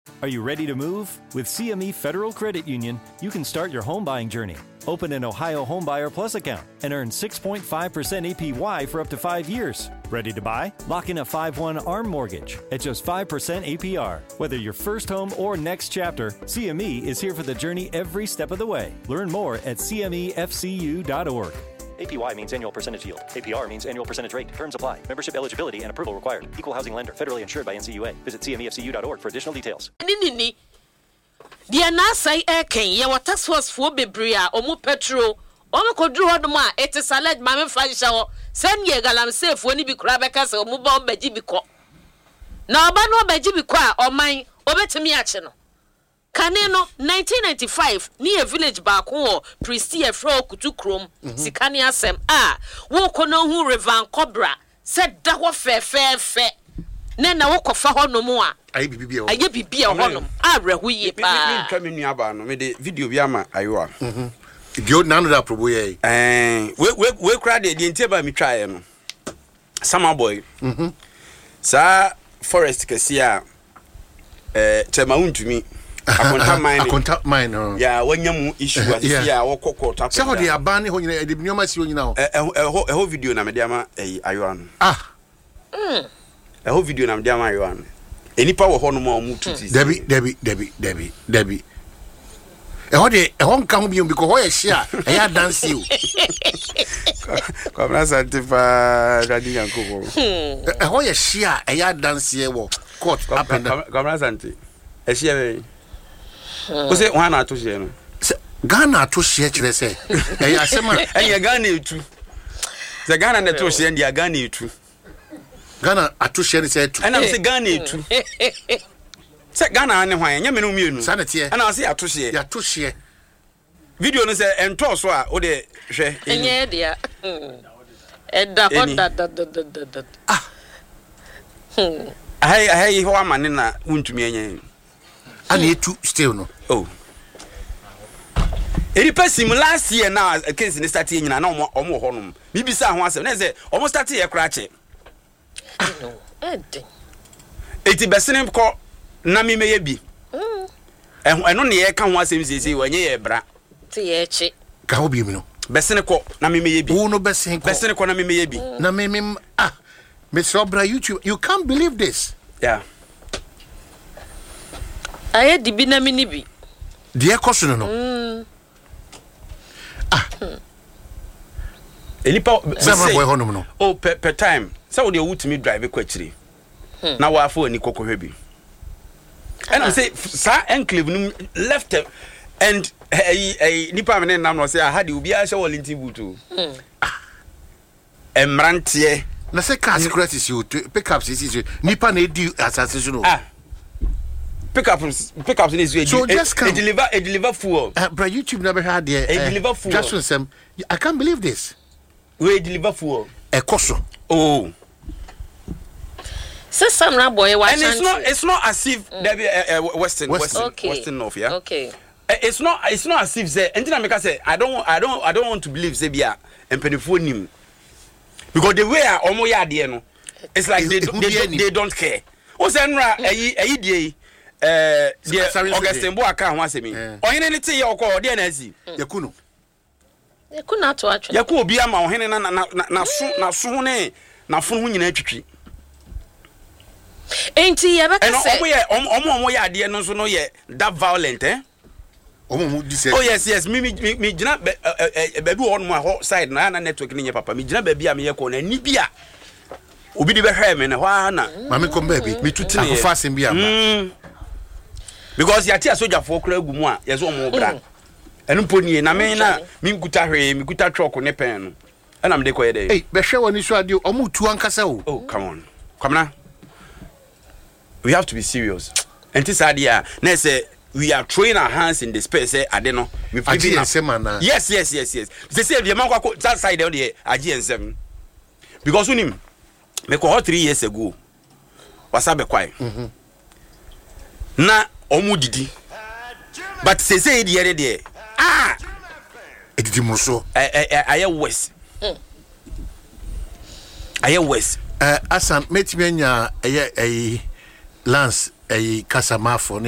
Are you ready to move? With CME Federal Credit Union, you can start your home buying journey. Open an Ohio Homebuyer Plus account and earn 6.5% APY for up to 5 years. Ready to buy? Lock in a 5/1 ARM mortgage at just 5% APR. Whether your first home or next chapter, CME is here for the journey every step of the way. Learn more at cmefcu.org. APY means annual percentage yield. APR means annual percentage rate. Terms apply. Membership eligibility and approval required. Equal housing lender. Federally insured by NCUA. Visit cmefcu.org for additional details. Dia na sai eken ye water source for bebre a omu petrol omu kodru hodom a it is salad mame fansha wo sen ye galam safe woni bi kura beka se omu ba obaji bi ko na oba no obaji bi ko a oman obetimi a che no kane no 1995 ni a village ba ko o priesti e fro kutu krom sikane asem a wo ko no hu river cobra se da ho fe na wokofa honom a aye bibia honom arehu ye pa ntwa me nuaba no me de video bi ama ayo a dio nanu da probo ye we kra de ntie ba mi twae no Summer Boy sa forest kesia tema untumi akonta mine ya wanyamu issue asia wokoko tap se ho de abane ho nyina de binyoma si ho nyina ho video na me de ama ayo an a whole video na mdia man yoan enipa wo ho no ma omututi debi e ho de e ho nka ho biom because ho ye share e ya dance you Kamra santifa radi yankoko e ho ye share e ya dance ye wo court up and Kamra santi e share o se ho na to share no Ghana to share kire se e ya sema e ye Ghana etu se Ghana na to share ndia Ghana etu Ghana atushare say tu and I say Ghana etu say Ghana ane hwan nya me no mienu sanete and I say atushare ya tushare video no say ento so a o de hwe enye dia eda hoda ai ho amane na untumi enye ana etu still no oh eri pesim last year now case ni start nyina na omo honum bibisa ho asem na say omo start ye kra che no ed eti besene ko na me meye bi eno ne ye ka ho asem sisi wanye ye bra ti ye chi ka ho bi mi no besene ko na me meye bi wo no besene ko na me meye bi na me Mr. Obra YouTube you can't believe this yeah aye di bi na me ni bi de ekoso no Elipa Summer Boy honum no oh per time so we dey wutumi drive kwachiri na wa afọ ani kokohwe bi and I say sa enclave num left and nipa me nam no say ha de obi a hye Wellington boot emrantie na say car security you pick up CC nipa na edi assassin no pickups in Israel so just come deliver fuel bro YouTube never had there deliver fuel just some I can't believe this we deliver fuel ekoso oh say Summer Boy watch and it's not as if there be western north yeah okay it's not as if say entina make say I don't want to believe say bia empenifo nim because the way omo ya de no it's like they don't care o say nra ayi die Augustine Boaka ho asemi ohene ne te ye okọ de na asi yakunu to atwe yakụ obi ama ohene na so ne na funu nyina atwitwi enti ya beka say omo ye ade no so no ye that violent omo di say oh yes me gina baby won mo ho side na network ni nye papa me gina baby am ye ko na ni bia obi di be hwe me na hwa na mama kom baby me tuti na fasting bia ma because ya tia soldier for kra gu mu a ye so omo bra enu poni na me na me nkuta hwe me kuta truck ne pen no and am de ko ye dey eh be hwe woni so ade omo tu ankasa o oh come on come na we have to be serious and this idea na say we are throwing our hands in the space say ade no we giving na yes they say the man kwa that side there age because unim me ko 3 years ago wasabe kwai na omu didi but say there edidi muso aye west asan metime nya Lance Kasamafo